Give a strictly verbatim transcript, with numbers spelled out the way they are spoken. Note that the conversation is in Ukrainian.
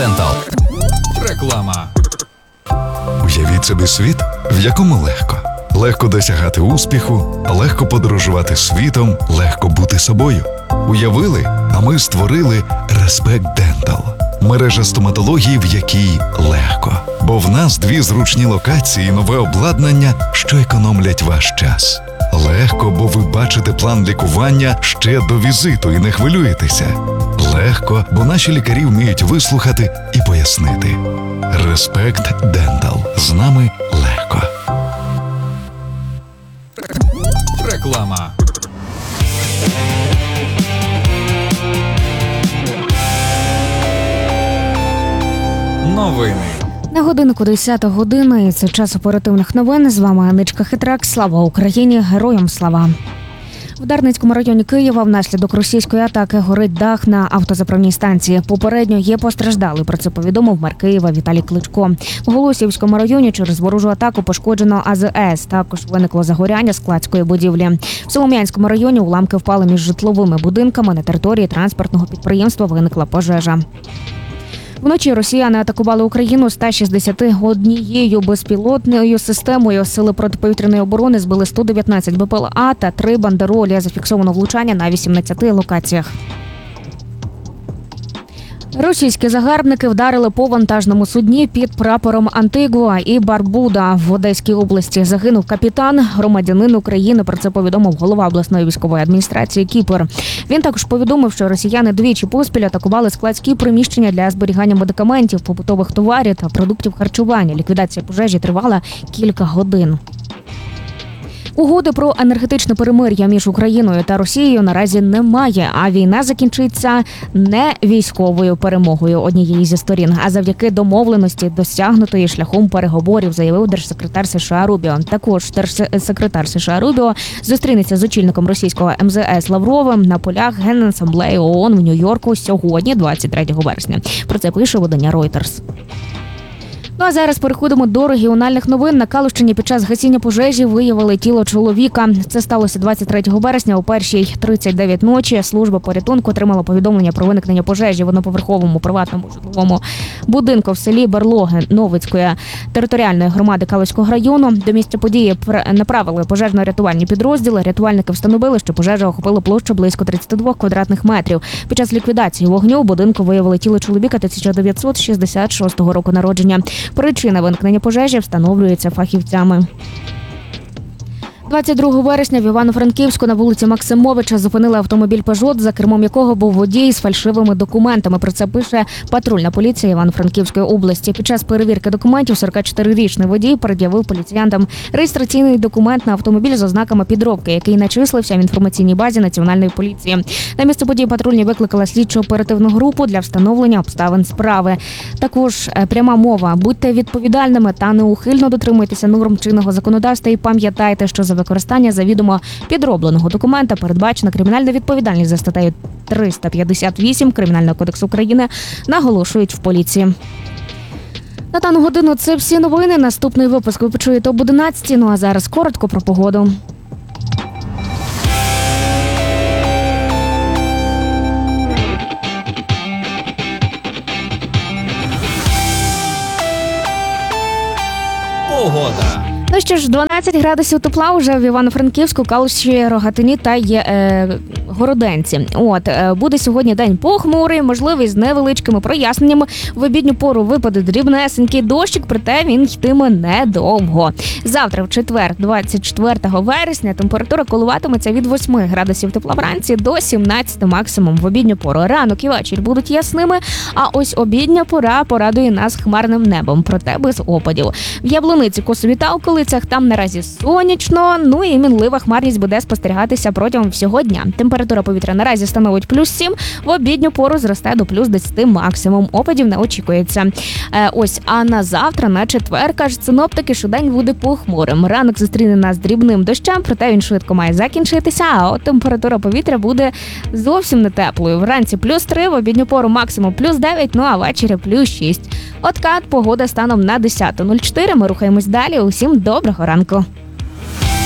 Dental. Реклама. Уявіть собі світ, в якому легко. Легко досягати успіху, легко подорожувати світом, легко бути собою. Уявили, а ми створили Respect Dental. Мережа стоматології, в якій легко. Бо в нас дві зручні локації і нове обладнання, що економлять ваш час. Легко, бо ви бачите план лікування ще до візиту і не хвилюєтеся. Легко, бо наші лікарі вміють вислухати і пояснити. Respect Dental. З нами легко. Реклама. Новини. На годиннику десята година, і це час оперативних новин. З вами Аничка Хитрак. Слава Україні! Героям слава! В Дарницькому районі Києва внаслідок російської атаки горить дах на автозаправній станції. Попередньо є постраждалий. Про це повідомив мер Києва Віталій Кличко. В Голосіївському районі через ворожу атаку пошкоджено А З С. Також виникло загоряння складської будівлі. В Солом'янському районі уламки впали між житловими будинками. На території транспортного підприємства виникла пожежа. Вночі росіяни атакували Україну ста шістдесят однією безпілотною системою. Сили протиповітряної оборони збили сто дев'ятнадцять Б П Л А та три бандеролі. Зафіксовано влучання на вісімнадцяти локаціях. Російські загарбники вдарили по вантажному судні під прапором Антигуа і Барбуда в Одеській області. Загинув капітан, громадянин України. Про це повідомив голова обласної військової адміністрації Кіпр. Він також повідомив, що росіяни двічі поспіль атакували складські приміщення для зберігання медикаментів, побутових товарів та продуктів харчування. Ліквідація пожежі тривала кілька годин. Угоди про енергетичне перемир'я між Україною та Росією наразі немає, а війна закінчиться не військовою перемогою однієї зі сторін, а завдяки домовленості, досягнутої шляхом переговорів, заявив держсекретар США Рубіо. Також держсекретар США Рубіо зустрінеться з очільником російського Ем Зе Ес Лавровим на полях Генасамблеї О О Н в Нью-Йорку сьогодні, двадцять третього вересня. Про це пише видання Reuters. Ну а зараз переходимо до регіональних новин. На Калущині під час гасіння пожежі виявили тіло чоловіка. Це сталося двадцять третього вересня о першій тридцять дев'ять ночі. Служба порятунку отримала повідомлення про виникнення пожежі в одноповерховому приватному житловому будинку в селі Берлоги Новицької територіальної громади Калуського району. До місця події направили пожежно-рятувальні підрозділи. Рятувальники встановили, що пожежа охопила площу близько тридцять два квадратних метрів. Під час ліквідації вогню у будинку виявили тіло чоловіка тисяча дев'ятсот шістдесят шостого року народження. Причина виникнення пожежі встановлюється фахівцями. двадцять другого вересня в Івано-Франківську на вулиці Максимовича зупинили автомобіль «Пежот», за кермом якого був водій з фальшивими документами. Про це пише патрульна поліція Івано-Франківської області. Під час перевірки документів сорокачотирирічний водій пред'явив поліціянтам реєстраційний документ на автомобіль з ознаками підробки, який начислився в інформаційній базі Національної поліції. На місце події патрульні викликала слідчо-оперативну групу для встановлення обставин справи. Також пряма мова: будьте відповідальними та неухильно дотримуйтеся норм чинного законодавства і пам'ятайте, що за використання завідомо підробленого документа передбачена кримінальна відповідальність за статтею триста п'ятдесят вісім Кримінального кодексу України, наголошують в поліції. На дану годину це всі новини. Наступний випуск ви почуєте об одинадцятій. Ну а зараз коротко про погоду. Погода. Ну що ж, дванадцять градусів тепла вже в Івано-Франківську, Калуші, Рогатині та є, е, Городенці. От, е, буде сьогодні день похмурий, можливий з невеличкими проясненнями. В обідню пору випаде дрібнесенький дощик, проте він йтиме недовго. Завтра, в четвер, двадцять четвертого вересня, температура коливатиметься від восьми градусів тепла вранці до сімнадцяти максимум в обідню пору. Ранок і вечір будуть ясними, а ось обідня пора порадує нас хмарним небом, проте без опадів. В Яблуниці, Косові та околицях там наразі сонячно, ну і мінлива хмарність буде спостерігатися протягом всього дня. Температура повітря наразі становить плюс сім, в обідню пору зросте до плюс десяти максимум. Опадів не очікується. Е, ось, а на завтра, на четвер, кажуть синоптики, що день буде похмурим. Ранок зустріне нас дрібним дощем, проте він швидко має закінчитися, а от температура повітря буде зовсім не теплою. Вранці плюс три, в обідню пору максимум плюс дев'ять, ну а ввечері плюс шість. Откат, погода станом на десята нуль чотири. Ми рухаємось далі. Усім доброго ранку.